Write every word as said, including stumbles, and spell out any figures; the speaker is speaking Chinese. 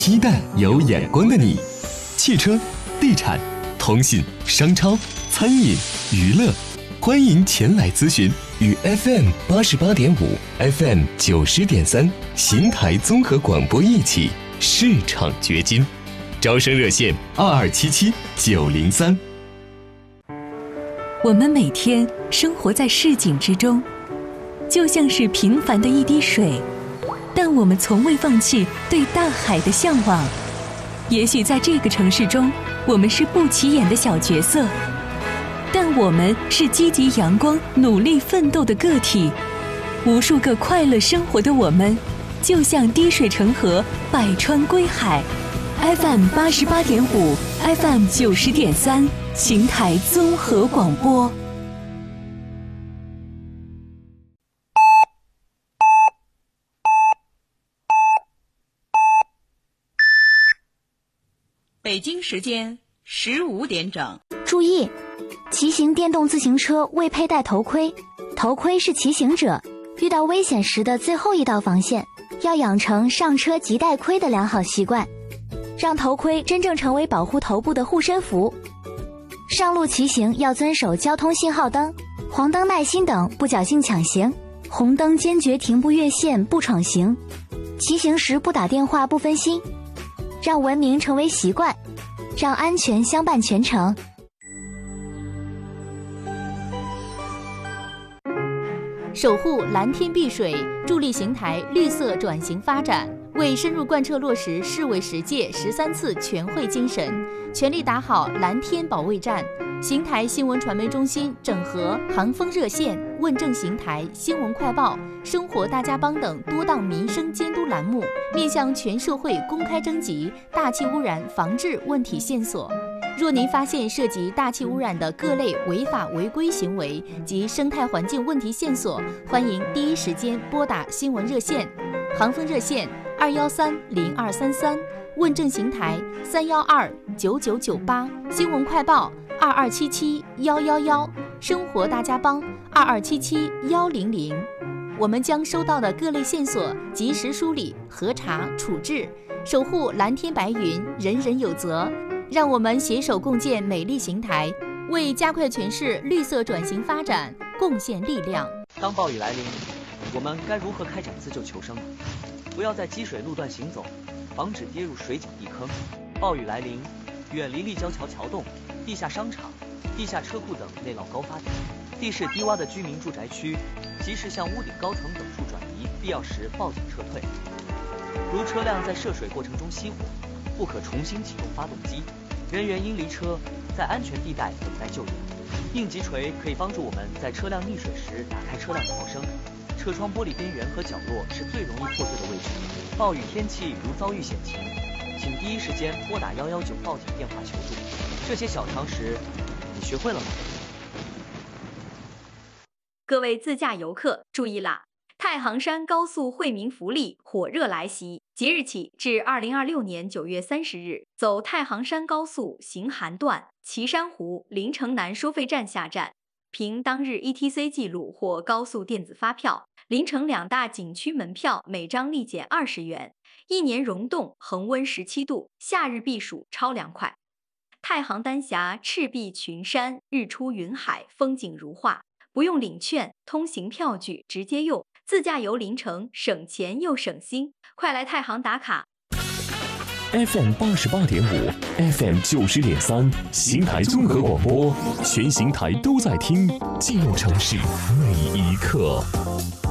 期待有眼光的你。汽车、地产、通信、商超、餐饮、娱乐，欢迎前来咨询。与 F M 八十八点五、F M 九十点三邢台综合广播一起市场掘金。招生热线二二七七九零三。 我们每天生活在市井之中，就像是平凡的一滴水，但我们从未放弃对大海的向往。也许在这个城市中，我们是不起眼的小角色，但我们是积极阳光、努力奋斗的个体。无数个快乐生活的我们，就像滴水成河，百川归海。F M 八十八点五 ，F M 九十点三，邢台综合广播。 北京时间十五点整。 注意，骑行电动自行车未佩戴头盔，头盔是骑行者遇到危险时的最后一道防线，要养成上车即戴盔的良好习惯，让头盔真正成为保护头部的护身符。上路骑行要遵守交通信号灯、黄灯耐心等，不侥幸抢行，红灯坚决停步越线不闯行，骑行时不打电话不分心，让文明成为习惯，让安全相伴全程。 守护蓝天碧水，助力邢台绿色转型发展，为深入贯彻落实市委十届十三次全会精神，全力打好蓝天保卫战。邢台新闻传媒中心整合航风热线、问政邢台、新闻快报、生活大家帮等多档民生监督栏目，面向全社会公开征集大气污染防治问题线索。若您发现涉及大气污染的各类违法违规行为及生态环境问题线索，欢迎第一时间拨打新闻热线，航风热线二幺三零二三三，问政邢台三幺二九九九八，新闻快报二二七七幺幺幺，生活大家帮二二七七幺零零。我们将收到的各类线索及时梳理、核查、处置，守护蓝天白云，人人有责。让我们携手共建美丽邢台，为加快全市绿色转型发展贡献力量。 当暴雨来临，我们该如何开展自救求生？不要在积水路段行走，防止跌入水井地坑。暴雨来临，远离立交桥桥洞、地下商场、地下车库等内涝高发点，地势低洼的居民住宅区，及时向屋顶高层等处转移，必要时报警撤退。如车辆在涉水过程中熄火，不可重新启动发动机，人员应离车，在安全地带等待救援。应急锤可以帮助我们在车辆溺水时打开车辆逃生。车窗玻璃边缘和角落是最容易破碎的位置。暴雨天气如遭遇险情，请第一时间拨打幺幺九报警电话求助。这些小常识，你学会了吗？ 各位自驾游客注意啦！太行山高速惠民福利火热来袭，即日起至二零二六年九月三十日，走太行山高速行涵段岐山湖临城南收费站下站，凭当日 E T C 记录或高速电子发票，临城两大景区门票每张立减二十元。一年溶冻恒温十七度，夏日避暑超凉快。太行丹霞赤壁群山，日出云海，风景如画。不用领券，通行票据直接用，自驾游临城省钱又省心，快来太行打卡。 F M 八十八点五 ，F M 九十点三，邢台综合广播，全邢台都在听，记录城市每一刻。